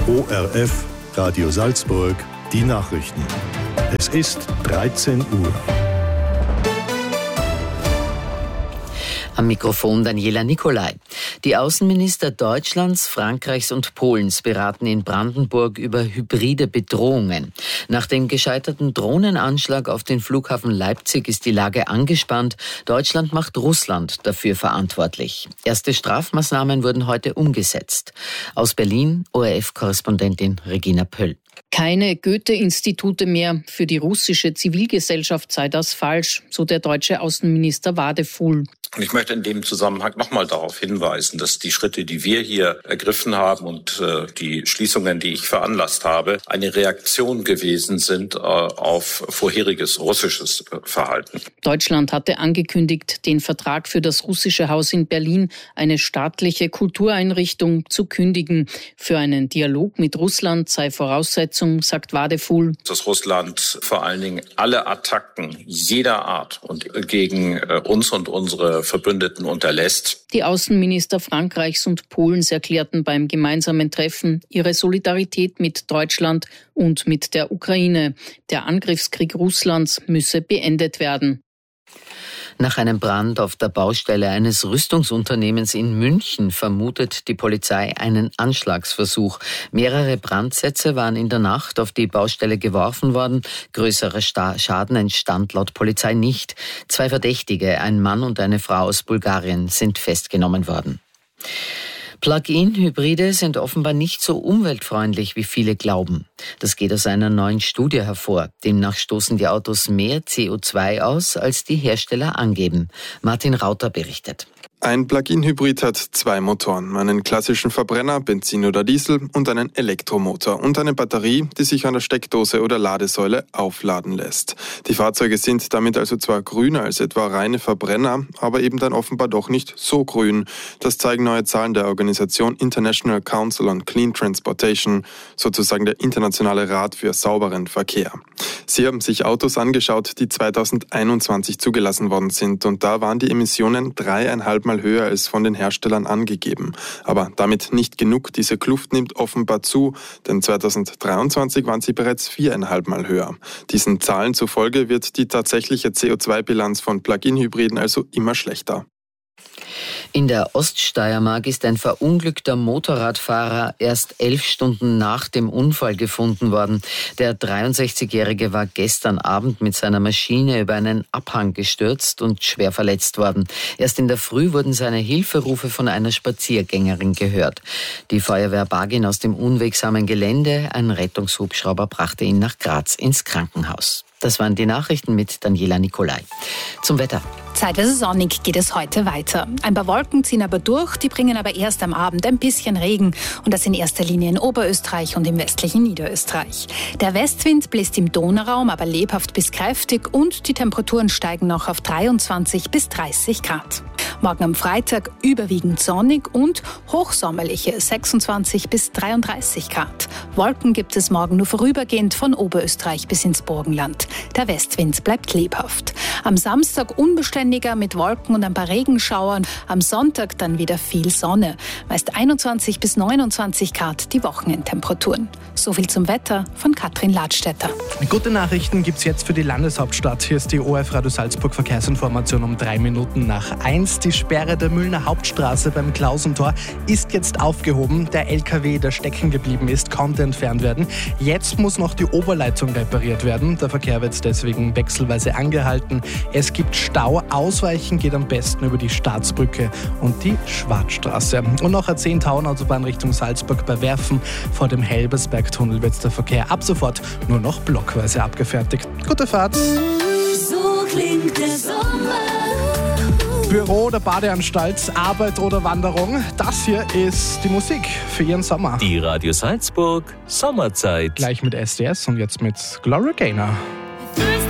ORF Radio Salzburg, die Nachrichten. Es ist 13 Uhr. Am Mikrofon Daniela Nicolai. Die Außenminister Deutschlands, Frankreichs und Polens beraten in Brandenburg über hybride Bedrohungen. Nach dem gescheiterten Drohnenanschlag auf den Flughafen Leipzig ist die Lage angespannt. Deutschland macht Russland dafür verantwortlich. Erste Strafmaßnahmen wurden heute umgesetzt. Aus Berlin, ORF-Korrespondentin Regina Pöll. Keine Goethe-Institute mehr. Für die russische Zivilgesellschaft sei das falsch, so der deutsche Außenminister Wadefuhl. Und ich möchte in dem Zusammenhang nochmal darauf hinweisen, dass die Schritte, die wir hier ergriffen haben und die Schließungen, die ich veranlasst habe, eine Reaktion gewesen sind auf vorheriges russisches Verhalten. Deutschland hatte angekündigt, den Vertrag für das russische Haus in Berlin, eine staatliche Kultureinrichtung, zu kündigen. Für einen Dialog mit Russland sei Voraussetzung, sagt Wadefuhl, dass Russland vor allen Dingen alle Attacken jeder Art und gegen uns und unsere Verbündeten unterlässt. Die Außenminister Frankreichs und Polens erklärten beim gemeinsamen Treffen ihre Solidarität mit Deutschland und mit der Ukraine. Der Angriffskrieg Russlands müsse beendet werden. Nach einem Brand auf der Baustelle eines Rüstungsunternehmens in München vermutet die Polizei einen Anschlagsversuch. Mehrere Brandsätze waren in der Nacht auf die Baustelle geworfen worden. Größerer Schaden entstand laut Polizei nicht. 2 Verdächtige, ein Mann und eine Frau aus Bulgarien, sind festgenommen worden. Plug-in-Hybride sind offenbar nicht so umweltfreundlich, wie viele glauben. Das geht aus einer neuen Studie hervor. Demnach stoßen die Autos mehr CO2 aus, als die Hersteller angeben. Martin Rauter berichtet. Ein Plug-in-Hybrid hat 2 Motoren, einen klassischen Verbrenner, Benzin oder Diesel und einen Elektromotor und eine Batterie, die sich an der Steckdose oder Ladesäule aufladen lässt. Die Fahrzeuge sind damit also zwar grüner als etwa reine Verbrenner, aber eben dann offenbar doch nicht so grün. Das zeigen neue Zahlen der Organisation International Council on Clean Transportation, sozusagen der internationale Rat für sauberen Verkehr. Sie haben sich Autos angeschaut, die 2021 zugelassen worden sind und da waren die Emissionen 3,5 Mal höher als von den Herstellern angegeben. Aber damit nicht genug, diese Kluft nimmt offenbar zu, denn 2023 waren sie bereits 4,5 Mal höher. Diesen Zahlen zufolge wird die tatsächliche CO2-Bilanz von Plug-in-Hybriden also immer schlechter. In der Oststeiermark ist ein verunglückter Motorradfahrer erst 11 Stunden nach dem Unfall gefunden worden. Der 63-Jährige war gestern Abend mit seiner Maschine über einen Abhang gestürzt und schwer verletzt worden. Erst in der Früh wurden seine Hilferufe von einer Spaziergängerin gehört. Die Feuerwehr barg ihn aus dem unwegsamen Gelände. Ein Rettungshubschrauber brachte ihn nach Graz ins Krankenhaus. Das waren die Nachrichten mit Daniela Nicolai. Zum Wetter. Zeitweise sonnig geht es heute weiter. Ein paar Wolken ziehen aber durch, die bringen aber erst am Abend ein bisschen Regen. Und das in erster Linie in Oberösterreich und im westlichen Niederösterreich. Der Westwind bläst im Donauraum aber lebhaft bis kräftig und die Temperaturen steigen noch auf 23 bis 30 Grad. Morgen am Freitag überwiegend sonnig und hochsommerliche 26 bis 33 Grad. Wolken gibt es morgen nur vorübergehend von Oberösterreich bis ins Burgenland. Der Westwind bleibt lebhaft. Am Samstag unbeständiger mit Wolken und ein paar Regenschauern. Am Sonntag dann wieder viel Sonne. Meist 21 bis 29 Grad die Wochenendtemperaturen. So viel zum Wetter von Katrin Ladstätter. Gute Nachrichten gibt's jetzt für die Landeshauptstadt. Hier ist die ORF Radio Salzburg Verkehrsinformation um 3 Minuten nach 1. Die Sperre der Müllner Hauptstraße beim Klausentor ist jetzt aufgehoben. Der LKW, der stecken geblieben ist, konnte entfernt werden. Jetzt muss noch die Oberleitung repariert werden. Der Verkehr wird deswegen wechselweise angehalten. Es gibt Stau. Ausweichen geht am besten über die Staatsbrücke und die Schwarzstraße. Und noch A10 Tauenautobahn Richtung Salzburg bei Werfen. Vor dem Helbersbergtunnel wird der Verkehr ab sofort nur noch blockweise abgefertigt. Gute Fahrt! So klingt der Sommer. Büro oder Badeanstalt, Arbeit oder Wanderung. Das hier ist die Musik für Ihren Sommer. Die Radio Salzburg Sommerzeit. Gleich mit SDS und jetzt mit Gloria Gaynor.